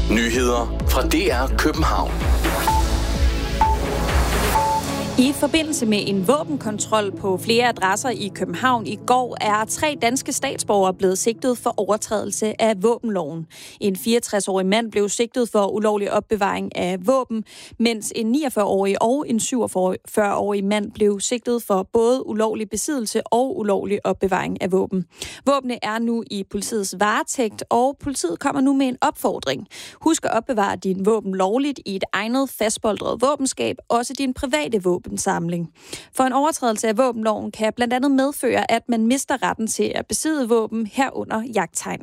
Nyheder fra DR København. I forbindelse med en våbenkontrol på flere adresser i København i går er 3 danske statsborgere blevet sigtet for overtrædelse af våbenloven. En 64-årig mand blev sigtet for ulovlig opbevaring af våben, mens en 49-årig og en 47-årig mand blev sigtet for både ulovlig besiddelse og ulovlig opbevaring af våben. Våbne er nu i politiets varetægt, og politiet kommer nu med en opfordring. Husk at opbevare din våben lovligt i et egnet fastboldret våbenskab, også din private våbensamling. For en overtrædelse af våbenloven kan blandt andet medføre, at man mister retten til at besidde våben herunder jagttegn.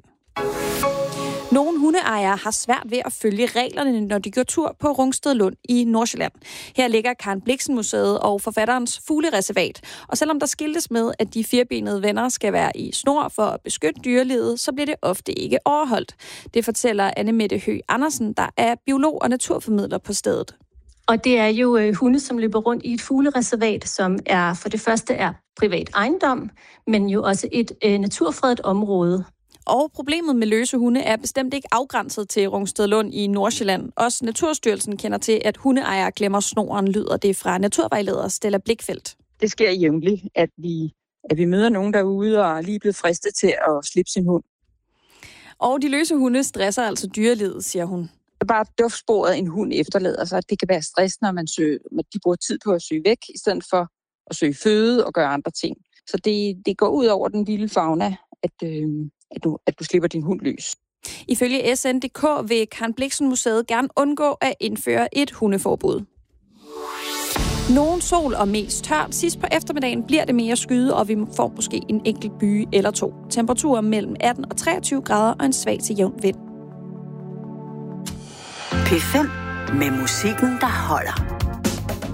Nogle hundeejere har svært ved at følge reglerne, når de går tur på Rungsted Lund i Nordsjælland. Her ligger Karen Blixen Museet og forfatterens fuglereservat. Og selvom der skiltes med, at de firbenede venner skal være i snor for at beskytte dyrelivet, så bliver det ofte ikke overholdt. Det fortæller Anne-Mette Høgh Andersen, der er biolog og naturformidler på stedet. Og det er jo hunde, som løber rundt i et fuglereservat, som er for det første er privat ejendom, men jo også et naturfredet område. Og problemet med løse hunde er bestemt ikke afgrænset til Rungsted Lund i Nordsjælland. Også Naturstyrelsen kender til, at hundeejere glemmer snoren, lyder det fra naturvejleder Stella Blikfeldt. Det sker jævnligt, at vi møder nogen derude og er lige blevet fristet til at slippe sin hund. Og de løse hunde stresser altså dyrelivet, siger hun. Bare duftsporet en hund efterlader sig. Det kan være stress, når de bruger tid på at søge væk, i stedet for at søge føde og gøre andre ting. Så det går ud over den vilde fauna, at du slipper din hund løs. Ifølge SN.dk vil Karen Blixen Museet gerne undgå at indføre et hundeforbud. Nogen sol og mest tørt. Sidst på eftermiddagen bliver det mere skyet, og vi får måske en enkelt byge eller 2. Temperaturer mellem 18 og 23 grader og en svag til jævn vind. P5 med musikken, der holder.